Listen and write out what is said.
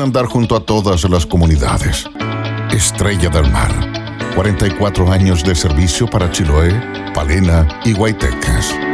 andar junto a todas las comunidades. Estrella del Mar, 44 años de servicio para Chiloé, Palena y Guaytecas.